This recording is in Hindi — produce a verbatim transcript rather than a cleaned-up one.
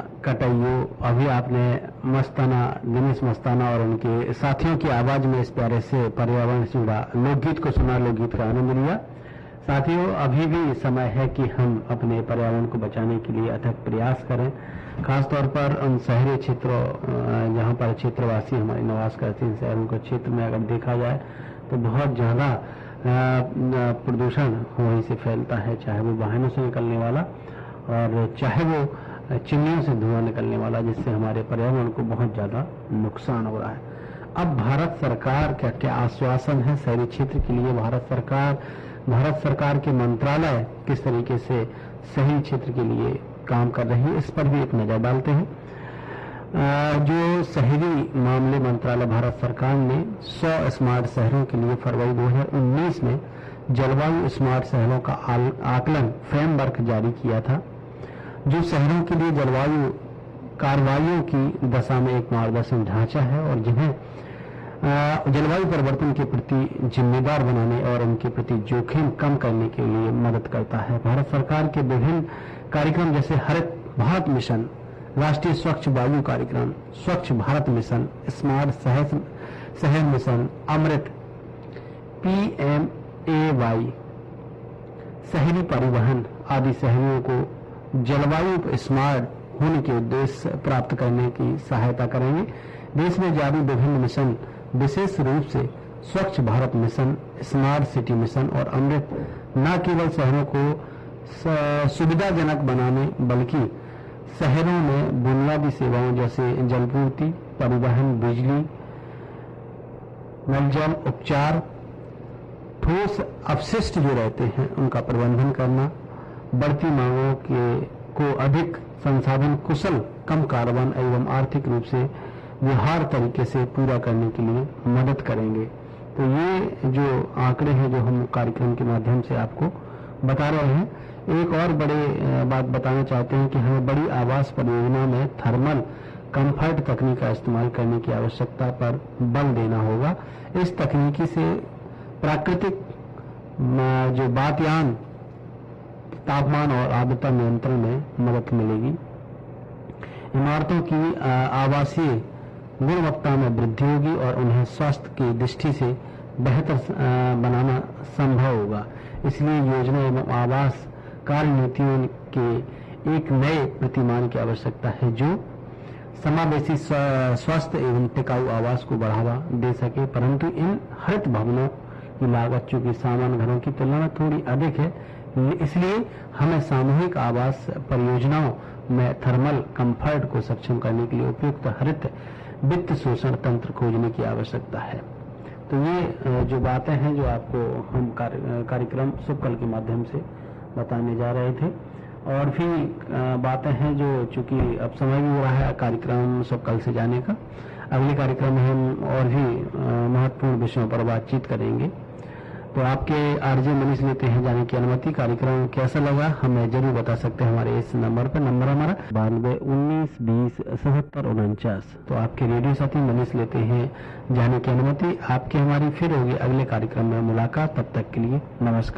कटैयो, अभी आपने मस्ताना, दिनेश मस्ताना और उनके साथियों की आवाज में इस प्यारे से पर्यावरण से जुड़ा लोकगीत को सुना, लोकगीत का आनंद लिया। साथियों, अभी भी समय है कि हम अपने पर्यावरण को बचाने के लिए अथक प्रयास करें, खासतौर पर उन शहरी क्षेत्रों जहां पर क्षेत्रवासी हमारे निवास करते हैं, शहरों के क्षेत्र में अगर देखा जाए तो बहुत ज़्यादा प्रदूषण वहीं से फैलता है, चाहे वो वाहनों से निकलने वाला और चाहे वो चिमनियों से धुआं निकलने वाला, जिससे हमारे पर्यावरण को बहुत ज़्यादा नुकसान हो रहा है। अब भारत सरकार का क्या आश्वासन है शहरी क्षेत्र के लिए? भारत सरकार भारत सरकार के मंत्रालय किस तरीके से शहरी क्षेत्र के लिए काम कर रही है, इस पर भी एक नजर डालते हैं। जो शहरी मामले मंत्रालय भारत सरकार ने सौ स्मार्ट शहरों के लिए फरवरी दो हज़ार उन्नीस में जलवायु स्मार्ट शहरों का आकलन फ्रेमवर्क जारी किया था, जो शहरों के लिए जलवायु कार्रवाइयों की दशा में एक मार्गदर्शन ढांचा है और जिन्हें जलवायु परिवर्तन के प्रति जिम्मेदार बनाने और उनके प्रति जोखिम कम करने के लिए मदद करता है। भारत सरकार के विभिन्न कार्यक्रम जैसे हरित भारत मिशन, राष्ट्रीय स्वच्छ वायु कार्यक्रम, स्वच्छ भारत मिशन, स्मार्ट शहर शहर mission, Amrit, P M A Y, शहरी परिवहन आदि शहरों को जलवायु स्मार्ट होने के उद्देश्य प्राप्त करने की सहायता करेंगे। देश में जारी विभिन्न मिशन विशेष रूप से स्वच्छ Bharat mission, smart city mission और अमृत न केवल शहरों को सुविधाजनक बनाने बल्कि शहरों में बुनियादी सेवाओं जैसे जलपूर्ति, परिवहन, बिजली, नलजल उपचार, ठोस अपशिष्ट जो रहते हैं उनका प्रबंधन करना, बढ़ती मांगों के को अधिक संसाधन कुशल, कम कार्बन एवं आर्थिक रूप से व्यवहार तरीके से पूरा करने के लिए मदद करेंगे। तो ये जो आंकड़े हैं जो हम कार्यक्रम के माध्यम से आपको बता रहे हैं, एक और बड़े बात बताना चाहते हैं कि हमें बड़ी आवास परियोजना में थर्मल कंफर्ट तकनीक का इस्तेमाल करने की आवश्यकता पर बल देना होगा। इस तकनीकी से प्राकृतिक जो वातायन तापमान और आर्द्रता नियंत्रण में मदद मिलेगी। इमारतों की आवासीय गुणवत्ता में वृद्धि होगी और उन्हें स्वास्थ्य की दृष्टि से बेहतर बनाना संभव होगा। इसलिए योजना एवं आवास कार्य नीतियों के एक नए प्रतिमान की आवश्यकता है जो समावेशी स्वस्थ एवं टिकाऊ आवास को बढ़ावा दे सके। परंतु इन हरित भवनों की लागत चूंकि सामान्य घरों की तुलना में थोड़ी अधिक है, इसलिए हमें सामूहिक आवास परियोजनाओं में थर्मल कंफर्ट को सक्षम करने के लिए उपयुक्त हरित वित्त शोषण तंत्र खोजने की आवश्यकता है। तो ये जो बातें हैं जो आपको हम कार्यक्रम शुभकल के माध्यम से बताने जा रहे थे, और भी बातें हैं जो चूंकि अब समय भी हो रहा है कार्यक्रम शुभकल से जाने का। अगले कार्यक्रम में हम और भी महत्वपूर्ण विषयों पर बातचीत करेंगे। तो आपके आरजे मनीष लेते हैं जाने की अनुमति। कार्यक्रम कैसा लगा हमें जरूर बता सकते हैं हमारे इस नंबर पर, नंबर हमारा बानवे उन्नीस बीस सतहत्तर उनचास। तो आपके रेडियो साथी मनीष लेते हैं जाने की अनुमति। आपकी हमारी फिर होगी अगले कार्यक्रम में मुलाकात, तब तक के लिए नमस्कार।